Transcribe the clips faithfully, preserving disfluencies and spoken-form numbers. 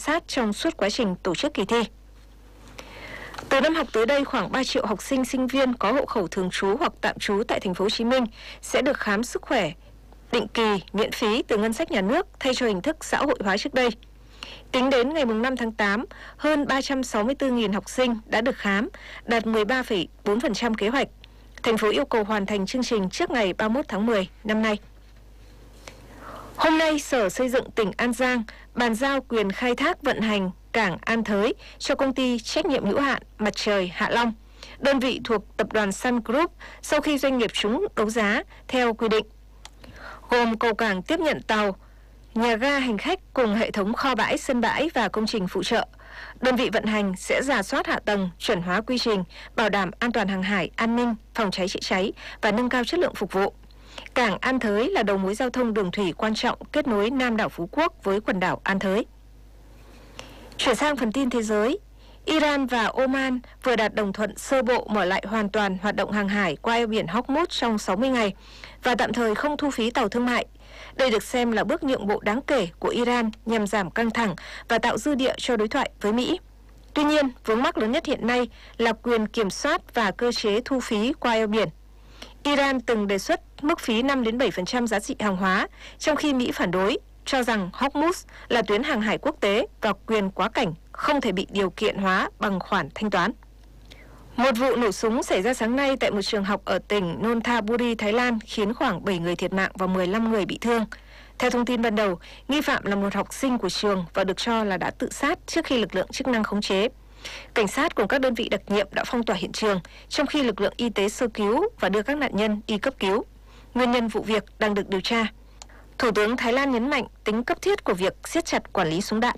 sát trong suốt quá trình tổ chức kỳ thi. Từ năm học tới đây, khoảng ba triệu học sinh, sinh viên có hộ khẩu thường trú hoặc tạm trú tại thành phố Hồ Chí Minh sẽ được khám sức khỏe định kỳ miễn phí từ ngân sách nhà nước thay cho hình thức xã hội hóa trước đây. Tính đến ngày năm tháng tám, hơn ba trăm sáu mươi tư nghìn học sinh đã được khám, đạt mười ba phẩy bốn phần trăm kế hoạch. Thành phố yêu cầu hoàn thành chương trình trước ngày ba mươi mốt tháng mười năm nay. Hôm nay, Sở Xây dựng tỉnh An Giang bàn giao quyền khai thác vận hành cảng An Thới cho công ty trách nhiệm hữu hạn Mặt trời Hạ Long, đơn vị thuộc tập đoàn Sun Group, sau khi doanh nghiệp trúng đấu giá theo quy định, gồm cầu cảng tiếp nhận tàu, nhà ga hành khách cùng hệ thống kho bãi, sân bãi và công trình phụ trợ. Đơn vị vận hành sẽ rà soát hạ tầng, chuẩn hóa quy trình, bảo đảm an toàn hàng hải, an ninh, phòng cháy chữa cháy và nâng cao chất lượng phục vụ. Cảng An Thới là đầu mối giao thông đường thủy quan trọng kết nối Nam đảo Phú Quốc với quần đảo An Thới. Chuyển sang phần tin thế giới, Iran và Oman vừa đạt đồng thuận sơ bộ mở lại hoàn toàn hoạt động hàng hải qua eo biển Hormuz trong sáu mươi ngày và tạm thời không thu phí tàu thương mại. Đây được xem là bước nhượng bộ đáng kể của Iran nhằm giảm căng thẳng và tạo dư địa cho đối thoại với Mỹ. Tuy nhiên, vướng mắc lớn nhất hiện nay là quyền kiểm soát và cơ chế thu phí qua eo biển. Iran từng đề xuất mức phí năm đến bảy phần trăm giá trị hàng hóa, trong khi Mỹ phản đối, cho rằng Hormuz là tuyến hàng hải quốc tế và quyền quá cảnh không thể bị điều kiện hóa bằng khoản thanh toán. Một vụ nổ súng xảy ra sáng nay tại một trường học ở tỉnh Nonthaburi, Thái Lan khiến khoảng bảy người thiệt mạng và mười lăm người bị thương. Theo thông tin ban đầu, nghi phạm là một học sinh của trường và được cho là đã tự sát trước khi lực lượng chức năng khống chế. Cảnh sát cùng các đơn vị đặc nhiệm đã phong tỏa hiện trường, trong khi lực lượng y tế sơ cứu và đưa các nạn nhân đi cấp cứu. Nguyên nhân vụ việc đang được điều tra. Thủ tướng Thái Lan nhấn mạnh tính cấp thiết của việc siết chặt quản lý súng đạn.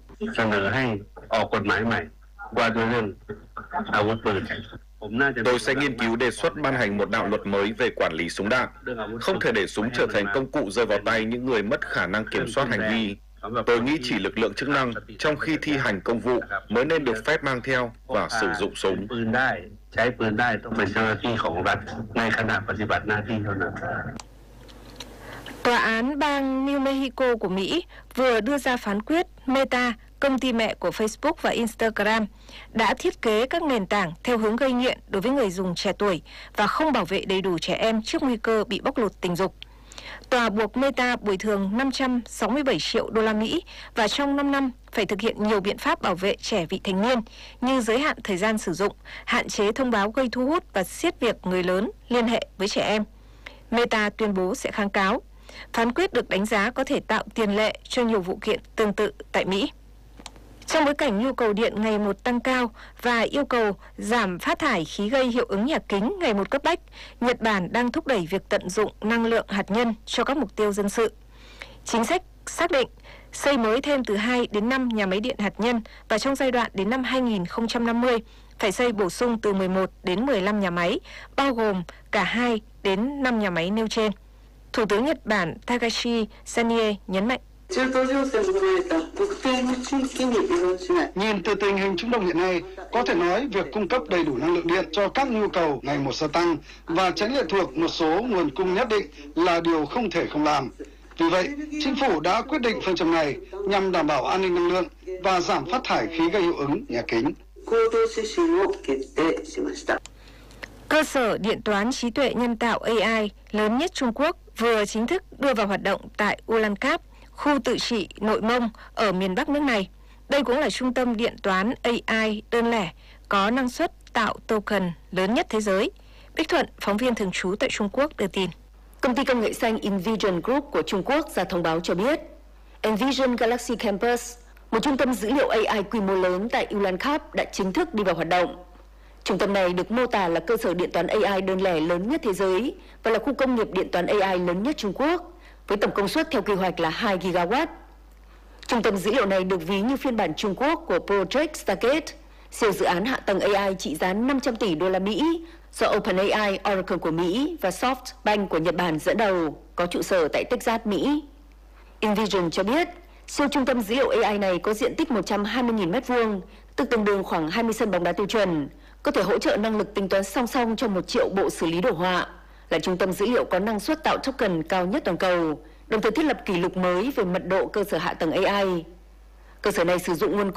Tôi sẽ nghiên cứu đề xuất ban hành một đạo luật mới về quản lý súng đạn. Không thể để súng trở thành công cụ rơi vào tay những người mất khả năng kiểm soát hành vi. Tôi nghĩ chỉ lực lượng chức năng trong khi thi hành công vụ mới nên được phép mang theo và sử dụng súng. Tòa án bang New Mexico của Mỹ vừa đưa ra phán quyết Meta, công ty mẹ của Facebook và Instagram, đã thiết kế các nền tảng theo hướng gây nghiện đối với người dùng trẻ tuổi và không bảo vệ đầy đủ trẻ em trước nguy cơ bị bóc lột tình dục. Tòa buộc Meta bồi thường năm trăm sáu mươi bảy triệu đô la Mỹ và trong năm năm phải thực hiện nhiều biện pháp bảo vệ trẻ vị thành niên như giới hạn thời gian sử dụng, hạn chế thông báo gây thu hút và siết việc người lớn liên hệ với trẻ em. Meta tuyên bố sẽ kháng cáo. Phán quyết được đánh giá có thể tạo tiền lệ cho nhiều vụ kiện tương tự tại Mỹ. Trong bối cảnh nhu cầu điện ngày một tăng cao và yêu cầu giảm phát thải khí gây hiệu ứng nhà kính ngày một cấp bách, Nhật Bản đang thúc đẩy việc tận dụng năng lượng hạt nhân cho các mục tiêu dân sự. Chính sách xác định xây mới thêm từ hai đến năm nhà máy điện hạt nhân và trong giai đoạn đến năm hai nghìn không trăm năm mươi phải xây bổ sung từ mười một đến mười lăm nhà máy, bao gồm cả hai đến năm nhà máy nêu trên. Thủ tướng Nhật Bản Takashi Sanie nhấn mạnh. Nhìn từ tình hình Trung Đông hiện nay, có thể nói việc cung cấp đầy đủ năng lượng điện cho các nhu cầu ngày một gia tăng và tránh lệ thuộc một số nguồn cung nhất định là điều không thể không làm. Vì vậy, chính phủ đã quyết định phương châm này nhằm đảm bảo an ninh năng lượng và giảm phát thải khí gây hiệu ứng nhà kính. Cơ sở điện toán trí tuệ nhân tạo A I lớn nhất Trung Quốc vừa chính thức đưa vào hoạt động tại Ulan Cap, khu tự trị Nội Mông ở miền Bắc nước này. Đây cũng là trung tâm điện toán A I đơn lẻ có năng suất tạo token lớn nhất thế giới. Bích Thuận, phóng viên thường trú tại Trung Quốc đưa tin. Công ty công nghệ xanh Envision Group của Trung Quốc ra thông báo cho biết, Envision Galaxy Campus, một trung tâm dữ liệu A I quy mô lớn tại Ulan Cap đã chính thức đi vào hoạt động. Trung tâm này được mô tả là cơ sở điện toán A I đơn lẻ lớn nhất thế giới và là khu công nghiệp điện toán A I lớn nhất Trung Quốc, với tổng công suất theo quy hoạch là hai gigawatt. Trung tâm dữ liệu này được ví như phiên bản Trung Quốc của Project Stargate, siêu dự án hạ tầng A I trị giá năm trăm tỷ đô la Mỹ do OpenAI, Oracle của Mỹ và SoftBank của Nhật Bản dẫn đầu, có trụ sở tại Texas, Mỹ. Envision cho biết, siêu trung tâm dữ liệu A I này có diện tích một trăm hai mươi nghìn mét vuông, tức tương đương khoảng hai mươi sân bóng đá tiêu chuẩn, có thể hỗ trợ năng lực tính toán song song cho một triệu bộ xử lý đồ họa, là trung tâm dữ liệu có năng suất tạo token cao nhất toàn cầu, đồng thời thiết lập kỷ lục mới về mật độ cơ sở hạ tầng A I. Cơ sở này sử dụng nguồn cung